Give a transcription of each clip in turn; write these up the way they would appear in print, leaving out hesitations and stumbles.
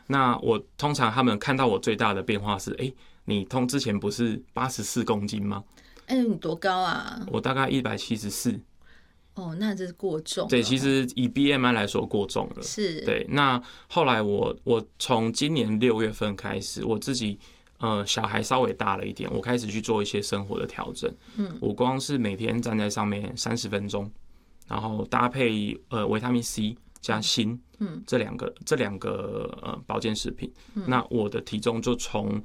那我通常他们看到我最大的变化是，你之前不是84公斤吗？ 你多高啊？ 我大概174。 哦，那这是过重了。 对，其实以 BMI 来说过重了。 是。 对，那后来我从今年6月份开始，我自己小孩稍微大了一点，我开始去做一些生活的调整。我光是每天站在上面30分钟，然后搭配维他命 C 加锌，这两个保健食品，那我的体重就从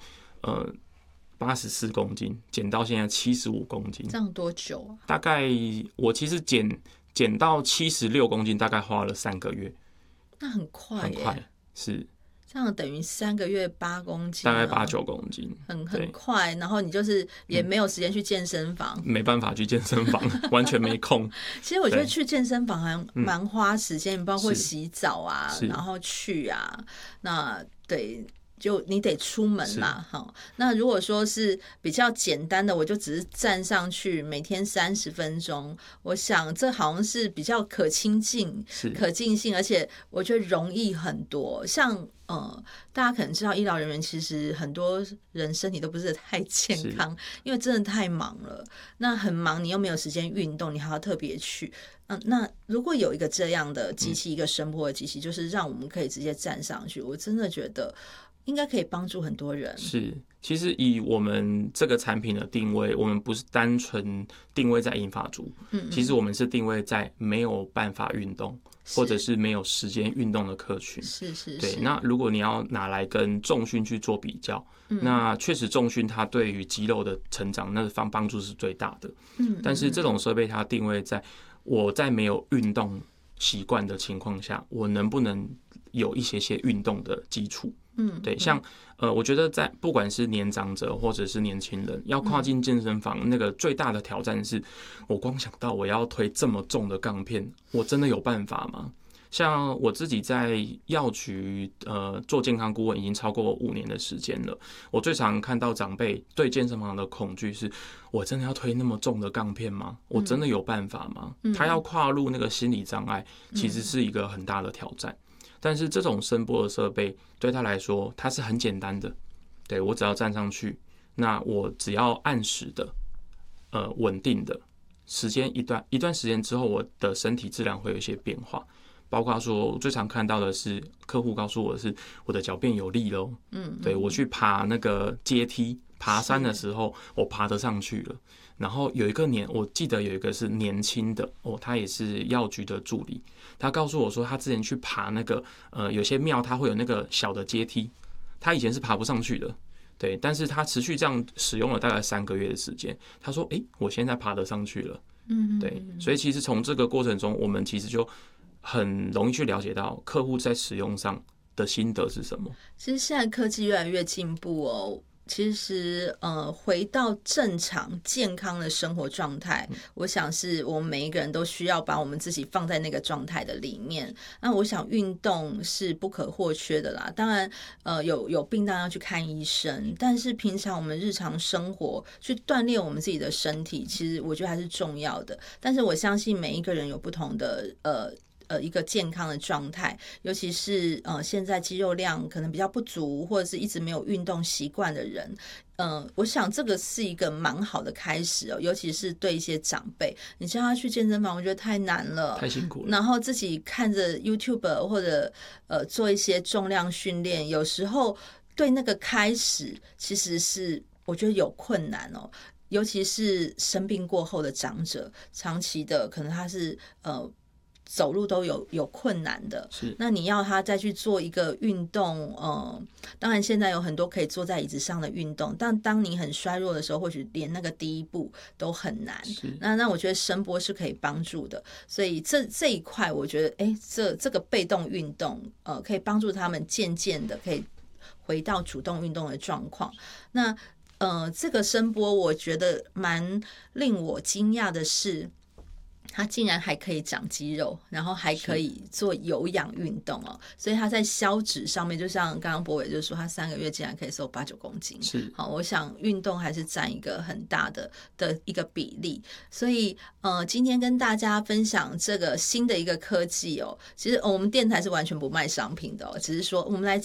84公斤减到现在75公斤。 这样多久啊？ 大概我其实减到76公斤，大概花了3个月。 那很快耶。 很快，是。 这样等于3个月8公斤， 大概8、9公斤， 很快。然后你就是也没有时间去健身房， 没办法去健身房，完全没空。 其实我觉得去健身房还蛮花时间，包括洗澡啊，然后去啊，那对。就你得出门啦，那如果说是比较简单的，我就只是站上去，每天30分钟，我想这好像是比较可亲近、可进性，而且我觉得容易很多。像大家可能知道，医疗人员其实很多人身体都不是太健康，因为真的太忙了。那很忙，你又没有时间运动，你还要特别去。那如果有一个这样的机器，一个声波的机器，就是让我们可以直接站上去，我真的觉得应该可以帮助很多人。 是，其实以我们这个产品的定位，我们不是单纯定位在银发族，其实我们是定位在没有办法运动，或者是没有时间运动的客群。 是。 对，那如果你要拿来跟重训去做比较，那确实重训它对于肌肉的成长那帮助是最大的。但是这种设备它定位在我在没有运动习惯的情况下，我能不能有一些运动的基础？对，像我觉得在不管是年长者或者是年轻人，要跨进健身房，那个最大的挑战是，我光想到我要推这么重的杠片，我真的有办法吗？像我自己在药局做健康顾问已经超过5年的时间了，我最常看到长辈对健身房的恐惧是：我真的要推那么重的杠片吗？我真的有办法吗？他要跨入那个心理障碍，其实是一个很大的挑战。但是这种声波的设备对他来说，它是很简单的。对，我只要站上去，那我只要按时的、稳定的时间一段时间之后，我的身体自然会有一些变化。包括说，我最常看到的是客户告诉我的是，我的脚变有力了。对，我去爬那个阶梯、爬山的时候，我爬得上去了。然后我记得有一个是年轻的他也是药局的助理，他告诉我说，他之前去爬那个有些庙，他会有那个小的阶梯，他以前是爬不上去的。对，但是他持续这样使用了大概3个月的时间，他说，我现在爬得上去了。对，所以其实从这个过程中，我们其实就很容易去了解到客户在使用上的心得是什么。 其实现在科技越来越进步其实回到正常健康的生活状态，我想是我们每一个人都需要把我们自己放在那个状态的里面。那我想运动是不可或缺的啦，当然有病当然要去看医生，但是平常我们日常生活去锻炼我们自己的身体，其实我觉得还是重要的。但是我相信每一个人有不同的一个健康的状态，尤其是现在肌肉量可能比较不足，或者是一直没有运动习惯的人，我想这个是一个蛮好的开始尤其是对一些长辈，你叫他去健身房，我觉得太难了， 太辛苦了。 然后自己看着 YouTube 或者做一些重量训练，有时候对那个开始其实是我觉得有困难尤其是生病过后的长者，长期的可能他是走路都有困难的，那你要他再去做一个运动，当然现在有很多可以坐在椅子上的运动，但当你很衰弱的时候，或许连那个第一步都很难。那我觉得声波是可以帮助的，所以这一块我觉得，这个被动运动，可以帮助他们渐渐的可以回到主动运动的状况。那这个声波我觉得蛮令我惊讶的是，它竟然还可以长肌肉，然后还可以做有氧运动所以它在消脂上面，就像刚刚博伟就说，他3个月竟然可以瘦8、9公斤。好，我想运动还是占一个很大的一个比例。所以今天跟大家分享这个新的一个科技其实我们电台是完全不卖商品的只是说我们来